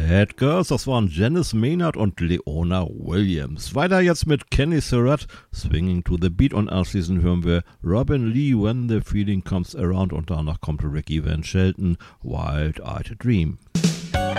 Head Girls, das waren Janice Maynard und Leona Williams. Weiter jetzt mit Kenny Surratt, Swinging to the Beat, und anschließend hören wir Robin Lee, When the Feeling Comes Around, und danach kommt Ricky Van Shelton, Wild Eyed Dream.